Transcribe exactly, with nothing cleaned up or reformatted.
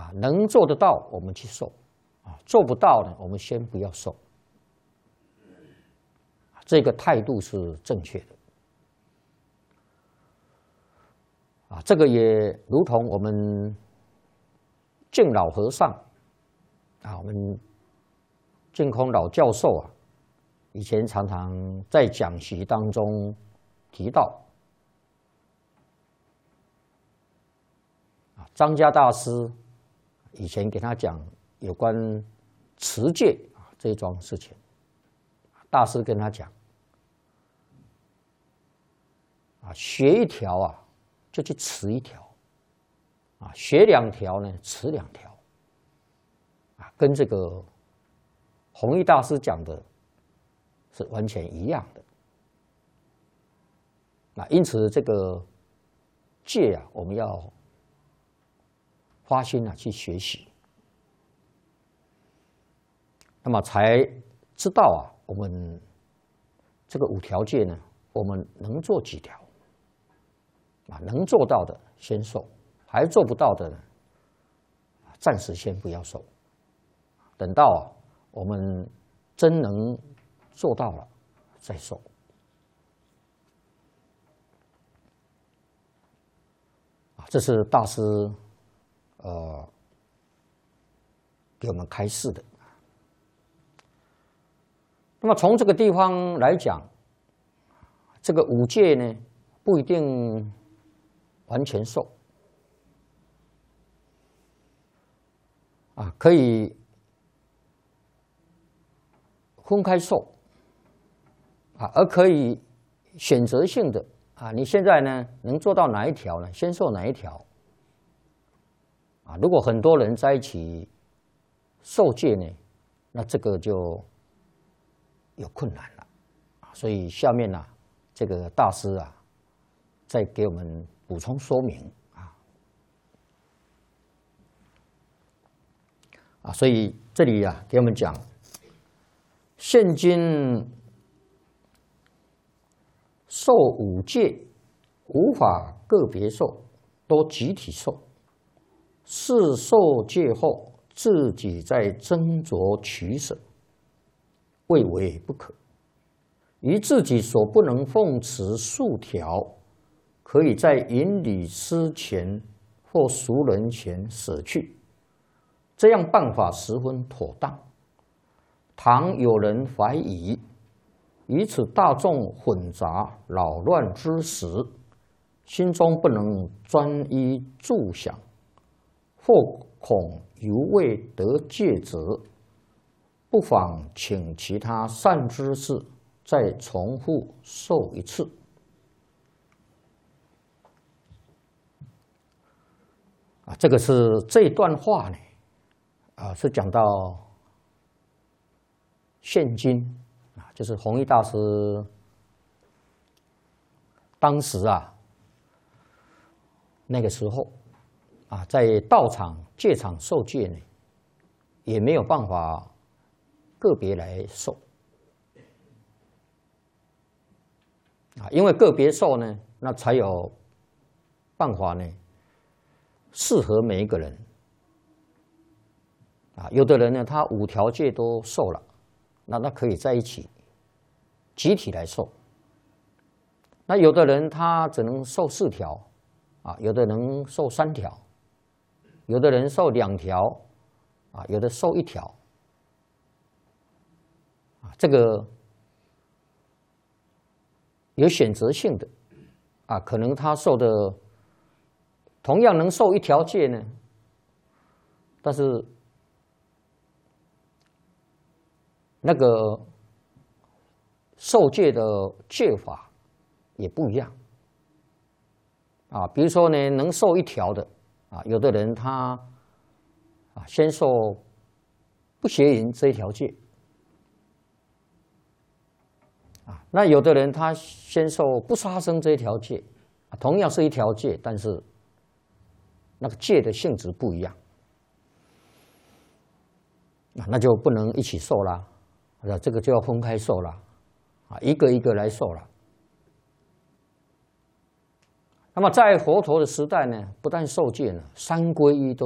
啊，能做得到我们去受，啊，做不到呢，我们先不要受。这个态度是正确的。啊，这个也如同我们净老和尚啊，我们净空老教授啊，以前常常在讲习当中提到。张家大师以前给他讲有关持戒啊这一桩事情，大师跟他讲啊，学一条啊就去持一条，啊，学两条呢持两条，啊，跟这个弘一大师讲的是完全一样的。那因此这个戒啊，我们要花心啊去学习，那么才知道啊，我们这个五条戒呢，我们能做几条啊？能做到的先受，还做不到的呢，暂时先不要受。等到啊，我们真能做到了再受。啊，这是大师呃，给我们开示的。那么从这个地方来讲，这个五戒呢，不一定完全受，啊，可以分开受，啊，而可以选择性的啊，你现在呢能做到哪一条呢？先受哪一条？啊，如果很多人在一起受戒呢，那这个就有困难了。啊，所以下面呢，啊，这个大师啊，再给我们补充说明啊。啊，所以这里啊，给我们讲，现今受五戒，无法个别受，都集体受。是受戒后，自己在斟酌取舍，未为不可。于自己所不能奉持数条，可以在引礼师前或熟人前舍去，这样办法十分妥当。倘有人怀疑，于此大众混杂扰乱之时，心中不能专一住想，或恐犹未得戒者，不妨请其他善知识再重复受一次。啊，这个是这一段话呢，啊，是讲到现今啊，就是弘一大师当时啊，那个时候。啊，在道场、戒场受戒呢，也没有办法个别来受啊，因为个别受呢，那才有办法呢，适合每一个人啊。有的人呢，他五条戒都受了，那他可以在一起集体来受。那有的人他只能受四条啊，有的能受三条。有的人受两条，啊，有的受一条，啊，这个有选择性的，啊，可能他受的同样能受一条戒呢，但是那个受戒的戒法也不一样，啊，比如说呢，能受一条的。啊，有的人他啊先受不邪淫这一条戒，啊，那有的人他先受不杀生这一条戒，啊，同样是一条戒，但是那个戒的性质不一样，啊，那就不能一起受啦，啊，这个就要分开受啦，啊，一个一个来受了。那么在佛陀的时代呢，不但受戒呢，三皈依都